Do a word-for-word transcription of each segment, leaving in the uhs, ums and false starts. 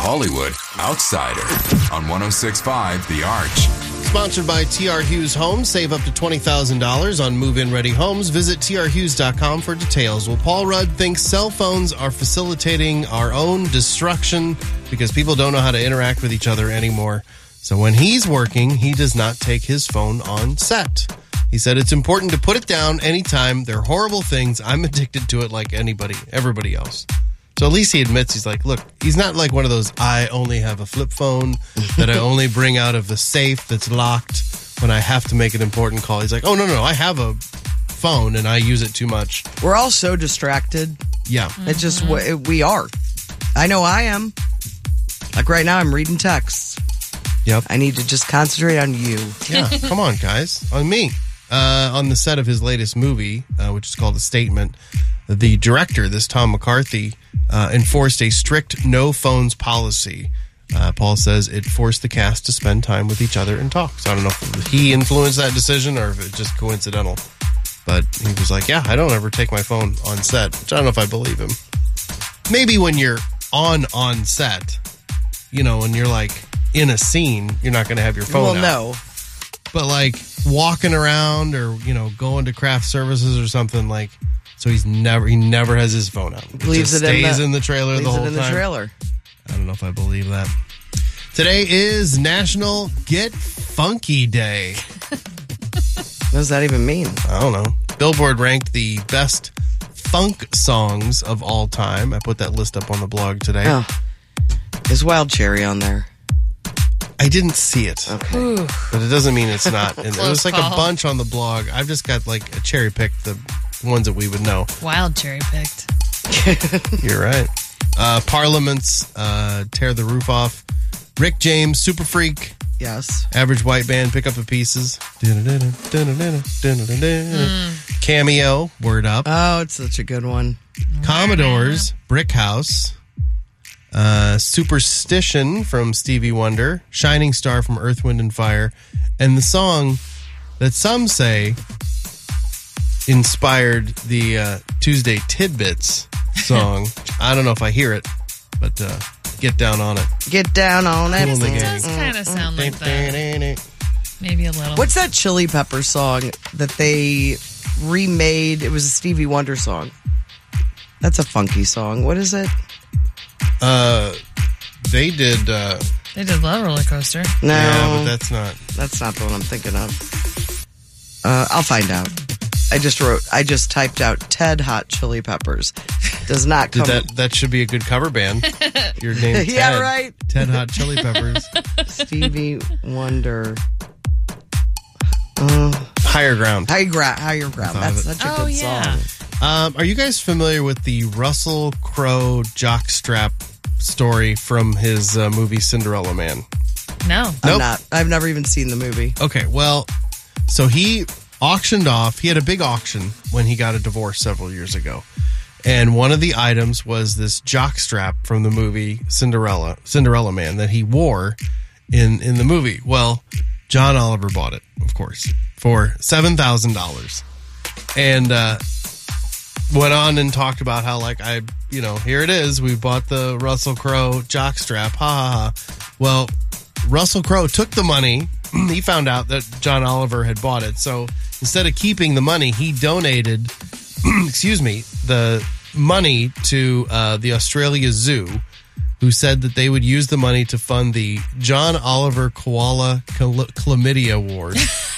Hollywood Outsider on one oh six point five The Arch. Sponsored by T R Hughes Homes. Save up to twenty thousand dollars on move-in ready homes. Visit T R Hughes dot com for details. Well, Paul Rudd thinks cell phones are facilitating our own destruction because people don't know how to interact with each other anymore. So when he's working, he does not take his phone on set. He said it's important to put it down anytime. They're horrible things. I'm addicted to it like anybody, everybody else. So at least he admits, he's like, look, he's not like one of those, I only have a flip phone that I only bring out of the safe that's locked when I have to make an important call. He's like, oh, no, no, I have a phone and I use it too much. We're all so distracted. Yeah. Mm-hmm. It's just, we are. I know I am. Like right now, I'm reading texts. Yep. I need to just concentrate on you. Yeah, come on, guys. On me. Uh, on the set of his latest movie, uh, which is called The Statement, the director, this Tom McCarthy, uh, enforced a strict no phones policy. Uh, Paul says it forced the cast to spend time with each other and talk. So I don't know if he influenced that decision or if it's just coincidental. But he was like, yeah, I don't ever take my phone on set, which I don't know if I believe him. Maybe when you're on on set, you know, when you're like in a scene, you're not going to have your phone well, out. no. But like walking around or, you know, going to craft services or something, like, so he's never, he never has his phone out. It Leaves just it stays in the, in the trailer the leaves whole it in time. the trailer. I don't know if I believe that. Today is National Get Funky Day. What does that even mean? I don't know. Billboard ranked the best funk songs of all time. I put that list up on the blog today. Oh. Is Wild Cherry on there? I didn't see it. Okay. Ooh. But it doesn't mean it's not in there. Close There's like call. a bunch on the blog. I've just got like a cherry picked the ones that we would know. Wild cherry picked. You're right. Uh, Parliaments, uh, Tear the Roof Off. Rick James, Super Freak. Yes. Average White Band, Pick Up the Pieces. Mm. Cameo, Word Up. Oh, it's such a good one. Commodores, Brick House. Uh, Superstition from Stevie Wonder. Shining Star from Earth, Wind and Fire. And the song that some say inspired the uh, Tuesday Tidbits song. I don't know if I hear it, but uh, Get Down on It. Get down on it. Cool in the It game. does kind of sound like that. Maybe a little. What's that Chili Pepper song that they remade? It was a Stevie Wonder song. That's a funky song. What is it? Uh, they did. Uh, They did Love Roller Coaster. No, yeah, but that's not. that's not the one I'm thinking of. Uh, I'll find out. I just wrote. I just typed out Ted Hot Chili Peppers. Does not come. Did that that should be a good cover band. Your name, Ted. Yeah, right. Ted Hot Chili Peppers. Stevie Wonder. Uh, Higher Ground. higher ground. Higher ground. Thought of That's it. such a Oh, good yeah. song. Um, are you guys familiar with the Russell Crowe jockstrap story from his uh, movie Cinderella Man? No. Nope. I'm not. I've never even seen the movie. Okay, well, so he auctioned off, he had a big auction when he got a divorce several years ago. And one of the items was this jockstrap from the movie Cinderella, Cinderella Man that he wore in, in the movie. Well, John Oliver bought it, of course, for seven thousand dollars. And uh, went on and talked about how, like, I, you know, here it is. We bought the Russell Crowe jockstrap. Ha ha ha. Well, Russell Crowe took the money. He found out that John Oliver had bought it. So instead of keeping the money, he donated, excuse me, the money to uh, the Australia Zoo, who said that they would use the money to fund the John Oliver Koala Chla- Chlamydia Award.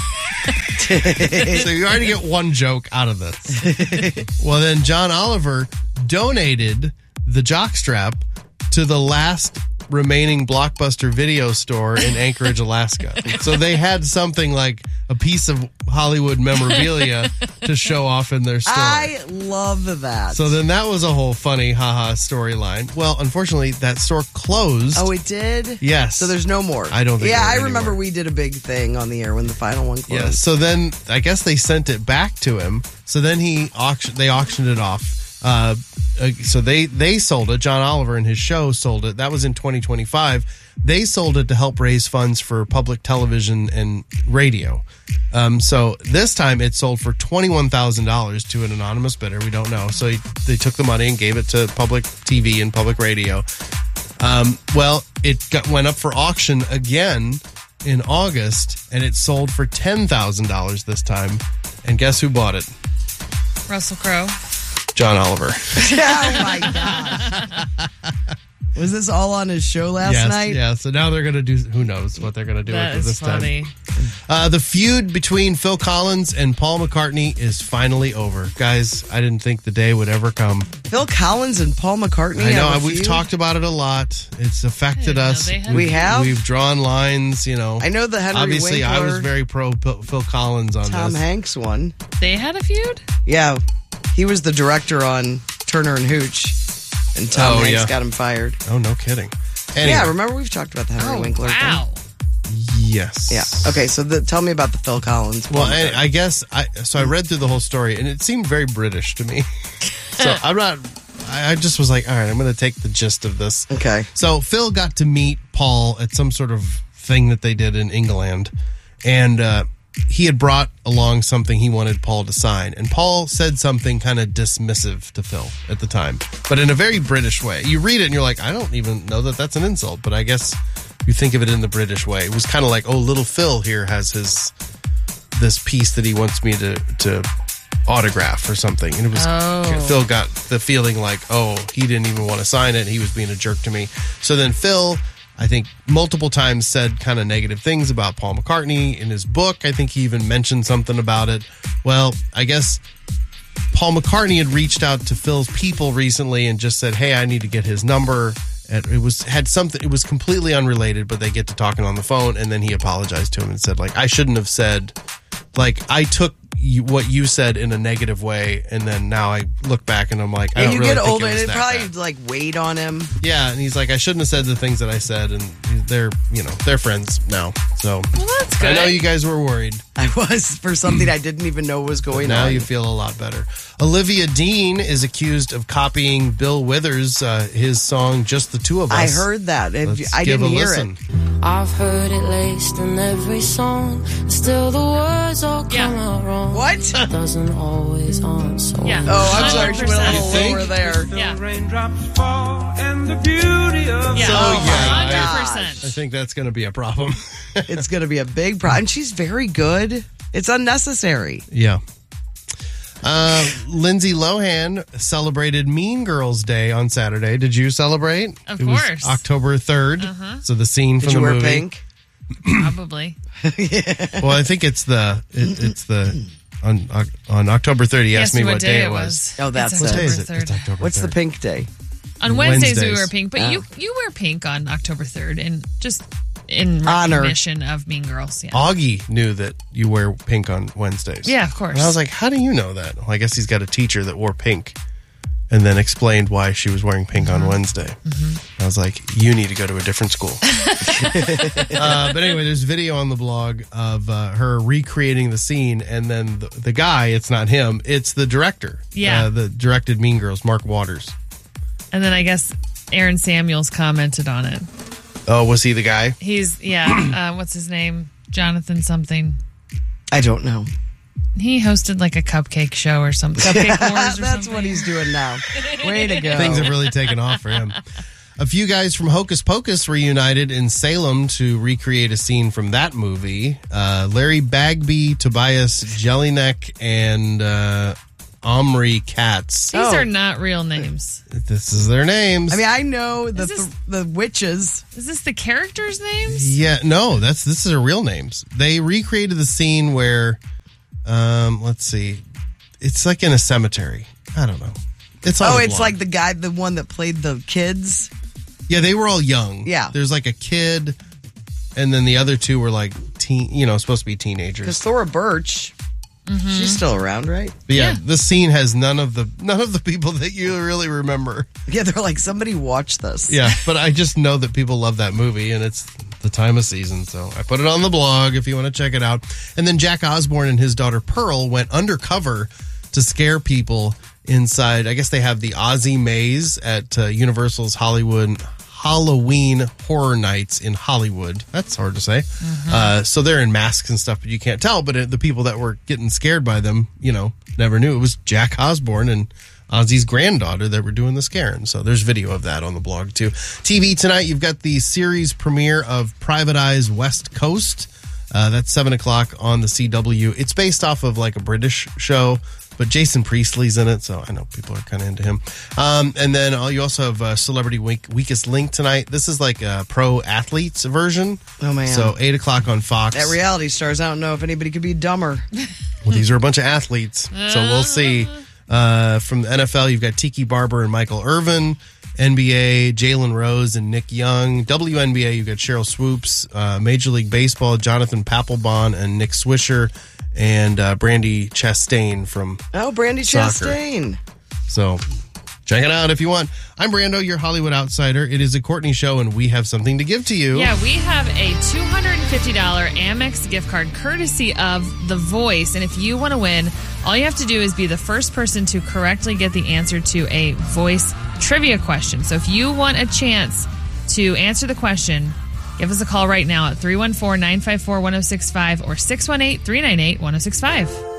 So you already get one joke out of this. Well, then John Oliver donated the jockstrap to the last remaining Blockbuster video store in Anchorage, Alaska. So they had something like a piece of Hollywood memorabilia to show off in their store. I love that. So then that was a whole funny haha storyline. Well, unfortunately, that store closed. Oh, it did? Yes. So there's no more. I don't think Yeah, there I are remember anymore. we did a big thing on the air when the final one closed. Yeah, so then I guess they sent it back to him. So then he auction, they auctioned it off. Uh, uh, so they, they sold it. John Oliver and his show sold it. That was in twenty twenty-five. They sold it to help raise funds for public television and radio. Um, so this time it sold for twenty-one thousand dollars to an anonymous bidder. We don't know. So he, they took the money and gave it to public T V and public radio. Um, well, it got, went up for auction again in August, and it sold for ten thousand dollars this time. And guess who bought it? Russell Crowe. John Oliver. Oh, my gosh. Was this all on his show last yes, night? Yeah, so now they're going to do, who knows what they're going to do That with it is this funny. time. Uh, the feud between Phil Collins and Paul McCartney is finally over. Guys, I didn't think the day would ever come. Phil Collins and Paul McCartney I know, have a we've feud? talked about it a lot. It's affected I didn't us. know they had We We've- have? We've drawn lines, you know. I know the Henry Obviously, I was Winkler, very pro P- Phil Collins on Tom this. Hanks one. They had a feud? Yeah, he was the director on Turner and Hooch, and Tom Oh, Hanks yeah. got him fired. Oh, no kidding. Anyway, Yeah, remember we've talked about the Henry Oh, Winkler wow. yes. thing? Yeah. Okay, so the, tell me about the Phil Collins. Well, one. I, I guess I so I read through the whole story, and it seemed very British to me. So I'm not. I I just was like, all right, I'm going to take the gist of this. Okay. So Phil got to meet Paul at some sort of thing that they did in England, and uh, he had brought along something he wanted Paul to sign, and Paul said something kind of dismissive to Phil at the time, but in a very British way. You read it and you're like, I don't even know that that's an insult, but I guess you think of it in the British way. It was kind of like, oh, little Phil here has his this piece that he wants me to to autograph or something, and it was Oh. Phil got the feeling like, oh, he didn't even want to sign it. He was being a jerk to me. So then Phil, I think, multiple times said kind of negative things about Paul McCartney in his book. I think he even mentioned something about it. Well, I guess Paul McCartney had reached out to Phil's people recently and just said, hey, I need to get his number. And it was had something. It was completely unrelated, but they get to talking on the phone, and then he apologized to him and said, like, I shouldn't have said, like, I took you, what you said in a negative way, and then now I look back and I'm like, I and don't you really get think older, it was and it that probably bad. like weighed on him. Yeah, and he's like, I shouldn't have said the things that I said, and they're, you know, they're friends now. So Well, that's good. I know you guys were worried. I was for something I didn't even know was going Now on. you feel a lot better. Olivia Dean is accused of copying Bill Withers, uh, his song "Just the Two of Us." I heard that. Have Let's you- I give didn't a hear listen. it. I've heard it laced in every song, and still the words all come Yeah. out wrong. What? Doesn't always answer. Yeah. Oh, I'm sorry. She went a one hundred little percent. You lower think? there. Yeah. Raindrops fall and the beauty of Yeah. So, Oh, my yeah, one I- hundred I percent. think that's going to be a problem. It's going to be a big problem. And she's very good. It's unnecessary. Yeah. Uh, Lindsay Lohan celebrated Mean Girls Day on Saturday. Did you celebrate? Of it was course. October third. So the scene Did from you the wear movie. pink? Probably. Well, I think it's the it, it's the on on October third. He asked Yes, me what day it was. Oh, that's It's it. What day is it? October It's third. October What's the third. pink day? On Wednesdays, we Wednesdays. wear pink, but Oh. you you wear pink on October third, and just in Honor. recognition of Mean Girls. Yeah. Augie knew that you wear pink on Wednesdays. Yeah, of course. And I was like, how do you know that? Well, I guess he's got a teacher that wore pink and then explained why she was wearing pink Mm-hmm. on Wednesday. I was like, you need to go to a different school. uh, but anyway, there's video on the blog of uh, her recreating the scene, and then the, the guy, it's not him, it's the director. Yeah. Uh, the directed Mean Girls, Mark Waters. And then I guess Aaron Samuels commented on it. Oh, was he the guy? He's, yeah, uh, what's his name? Jonathan something. I don't know. He hosted like a cupcake show or something. Cupcake Wars or That's something. what he's doing now. Way to go. Things have really taken off for him. A few guys from Hocus Pocus reunited in Salem to recreate a scene from that movie. Uh, Larry Bagby, Tobias Jellinek, and uh, Omri Katz. These Oh. are not real names. This is their names. I mean, I know the Is this- the, the witches. Is this the characters' names? yeah, no, that's this is their real names. They recreated the scene where, um, let's see, it's like in a cemetery. I don't know. It's on Oh, the it's blog. like the guy, the one that played the kids. Yeah, they were all young. Yeah. There's like a kid, and then the other two were like teen, you know, supposed to be teenagers. Because Thora Birch, she's still around, right? But yeah, Yeah. this scene has none of the none of the people that you really remember. Yeah, they're like, somebody watch this. Yeah, but I just know that people love that movie, and it's the time of season, so I put it on the blog if you want to check it out. And then Jack Osborne and his daughter Pearl went undercover to scare people inside. I guess they have the Ozzy Maze at uh, Universal's Hollywood Halloween Horror Nights in Hollywood. That's hard to say. Uh, so they're in masks and stuff, but you can't tell. But it, the people that were getting scared by them, you know, never knew it was Jack Osborne and Ozzy's granddaughter that were doing the scaring. So there's video of that on the blog too. T V tonight, you've got the series premiere of Private Eyes West Coast. Uh, that's seven o'clock on the C W. It's based off of like a British show, but Jason Priestley's in it, so I know people are kind of into him. Um, and then uh, you also have uh, Celebrity Week, Weakest Link tonight. This is like a pro athletes version. Oh, man. So eight o'clock on Fox. At Reality Stars, I don't know if anybody could be dumber. Well, these are a bunch of athletes, so we'll see. Uh, from the N F L, you've got Tiki Barber and Michael Irvin. N B A, Jalen Rose and Nick Young. W N B A, you've got Cheryl Swoops. Uh, Major League Baseball, Jonathan Papelbon and Nick Swisher. And uh, Brandy Chastain from Oh, Brandy soccer. Chastain. So check it out if you want. I'm Brando, your Hollywood outsider. It is a Courtney show, and we have something to give to you. Yeah, we have a two hundred fifty dollars Amex gift card courtesy of The Voice. And if you want to win, all you have to do is be the first person to correctly get the answer to a Voice trivia question. So if you want a chance to answer the question, give us a call right now at three one four, nine five four, one oh six five or six one eight, three nine eight, one oh six five.